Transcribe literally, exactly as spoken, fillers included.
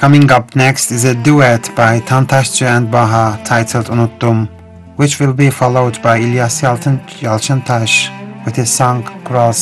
Coming up next is a duet by Tantaşçı and Baha titled Unuttum, which will be followed by İlyas Yalçın, Yalçıntaş with his song Kural